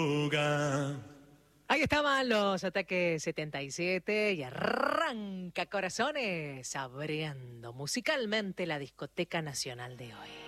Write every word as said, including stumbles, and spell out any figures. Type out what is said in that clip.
Ahí estaban los Ataques setenta y siete y arranca Corazones abriendo musicalmente la discoteca nacional de hoy.